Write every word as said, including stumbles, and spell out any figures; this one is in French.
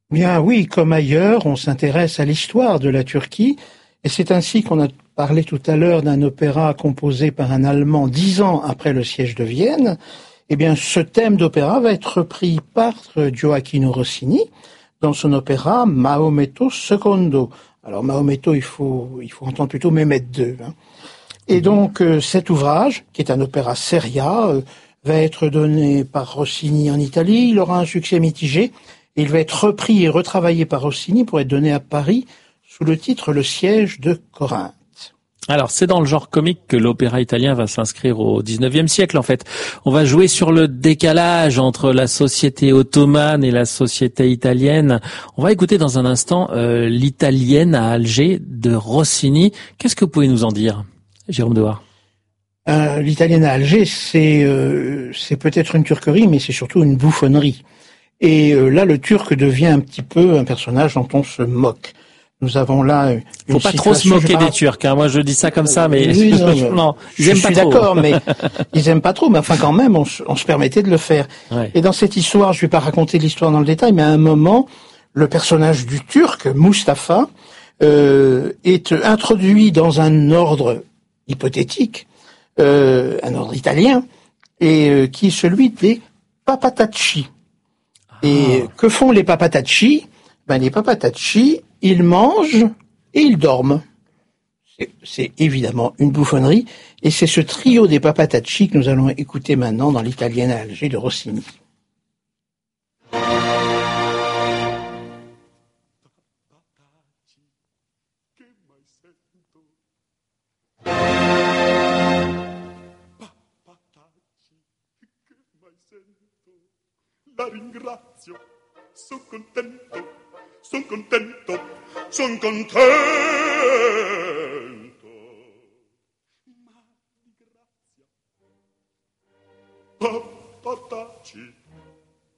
Bien oui, comme ailleurs, on s'intéresse à l'histoire de la Turquie, et c'est ainsi qu'on a parlé tout à l'heure d'un opéra composé par un Allemand dix ans après le siège de Vienne. Eh bien, ce thème d'opéra va être repris par Gioacchino Rossini dans son opéra Maometto secondo. Alors Maometto, il faut, il faut entendre plutôt Mehmet deux. Hein. Et donc euh, cet ouvrage, qui est un opéra seria, euh, va être donné par Rossini en Italie. Il aura un succès mitigé. Il va être repris et retravaillé par Rossini pour être donné à Paris sous le titre Le siège de Corinthe. Alors, c'est dans le genre comique que l'opéra italien va s'inscrire au dix-neuvième siècle, en fait. On va jouer sur le décalage entre la société ottomane et la société italienne. On va écouter dans un instant euh, l'Italienne à Alger de Rossini. Qu'est-ce que vous pouvez nous en dire, Jérôme Dehar? Euh, L'Italienne à Alger, c'est euh, c'est peut-être une turquerie, mais c'est surtout une bouffonnerie. Et euh, là, le Turc devient un petit peu un personnage dont on se moque. Nous avons là une Faut pas trop se moquer des Turcs, hein. Moi, je dis ça comme ça, mais oui, non, non, ils je aiment suis pas trop. d'accord, mais ils aiment pas trop. Mais enfin, quand même, on, se- on se permettait de le faire. Ouais. Et dans cette histoire, je vais pas raconter l'histoire dans le détail, mais à un moment, le personnage du Turc, Mustapha, euh, est introduit dans un ordre hypothétique, euh, un ordre italien, et euh, qui est celui des papatacci. Et que font les papatacci? Ben, les papatacci, ils mangent et ils dorment. C'est, c'est évidemment une bouffonnerie, et c'est ce trio des papatacci que nous allons écouter maintenant dans l'Italienne à Alger de Rossini. La ringrazio, son contento, son contento, son contento. Ma di grazia, papataci.